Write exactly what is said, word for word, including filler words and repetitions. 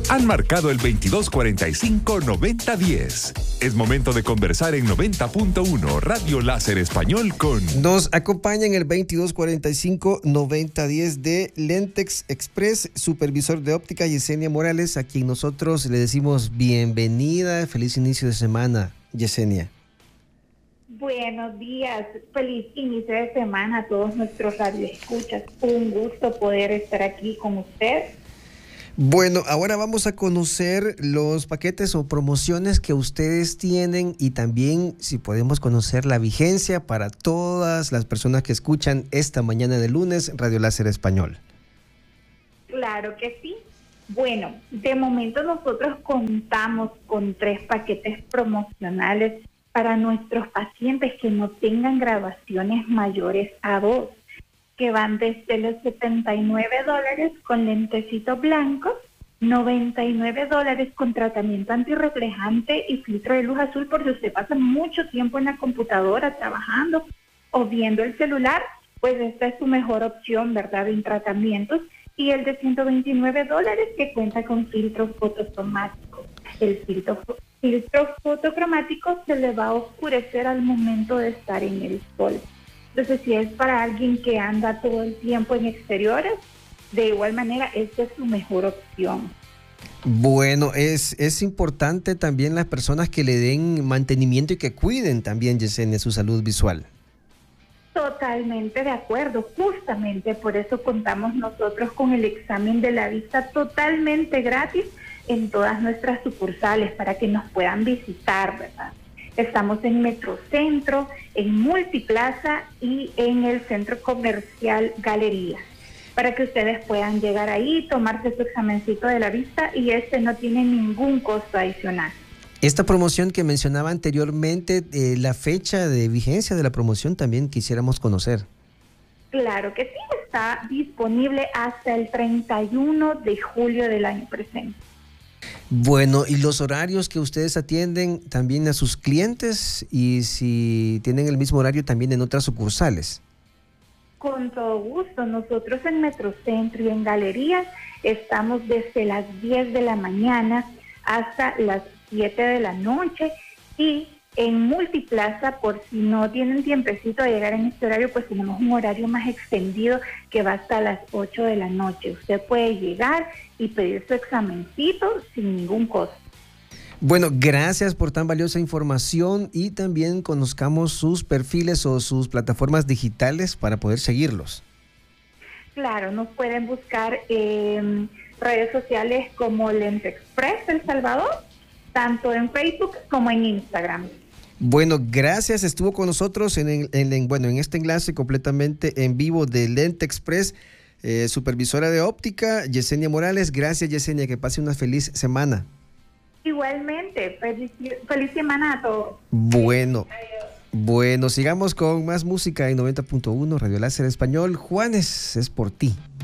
han marcado el veintidós cuarenta y cinco noventa diez. Es momento de conversar en noventa punto uno Radio Láser Español con... Nos acompaña en el veintidós cuarenta y cinco noventa diez de Lentex Express, supervisor de óptica Yesenia Morales, a quien nosotros le decimos bienvenida. Feliz inicio de semana, Yesenia. Buenos días, feliz inicio de semana a todos nuestros radioescuchas. Un gusto poder estar aquí con usted. Bueno, ahora vamos a conocer los paquetes o promociones que ustedes tienen y también si podemos conocer la vigencia para todas las personas que escuchan esta mañana de lunes Radio Láser Español. Claro que sí. Bueno, de momento nosotros contamos con tres paquetes promocionales para nuestros pacientes que no tengan graduaciones mayores a dos, que van desde los setenta y nueve dólares con lentecitos blancos, noventa y nueve dólares con tratamiento antirreflejante y filtro de luz azul, porque usted pasa mucho tiempo en la computadora trabajando o viendo el celular, pues esta es su mejor opción, ¿verdad?, en tratamientos. Y el de ciento veintinueve dólares que cuenta con filtros fotosomáticos. El filtro, filtro fotocromático se le va a oscurecer al momento de estar en el sol. Entonces, si es para alguien que anda todo el tiempo en exteriores, de igual manera, esta es su mejor opción. Bueno, es, es importante también las personas que le den mantenimiento y que cuiden también, Yesenia, su salud visual. Totalmente de acuerdo, justamente por eso contamos nosotros con el examen de la vista totalmente gratis en todas nuestras sucursales para que nos puedan visitar, ¿verdad? Estamos en Metrocentro, en Multiplaza y en el Centro Comercial Galería, para que ustedes puedan llegar ahí, tomarse su examencito de la vista y este no tiene ningún costo adicional. Esta promoción que mencionaba anteriormente, eh, la fecha de vigencia de la promoción también quisiéramos conocer. Claro que sí, está disponible hasta el treinta y uno de julio del año presente. Bueno, y los horarios que ustedes atienden también a sus clientes y si tienen el mismo horario también en otras sucursales. Con todo gusto, nosotros en Metrocentro y en Galerías estamos desde las diez de la mañana hasta las siete de la noche y en Multiplaza, por si no tienen tiempecito de llegar en este horario, pues tenemos un horario más extendido que va hasta las ocho de la noche. Usted puede llegar y pedir su examencito sin ningún costo. Bueno, gracias por tan valiosa información y también conozcamos sus perfiles o sus plataformas digitales para poder seguirlos. Claro, nos pueden buscar en redes sociales como Lentex Express El Salvador, tanto en Facebook como en Instagram. Bueno, gracias. Estuvo con nosotros en, en, en, bueno, en este enlace completamente en vivo de Lentex Express, eh, supervisora de óptica, Yesenia Morales. Gracias, Yesenia. Que pase una feliz semana. Igualmente. Feliz, feliz semana a todos. Bueno, bueno, sigamos con más música en noventa punto uno Radio Láser Español. Juanes, es por ti.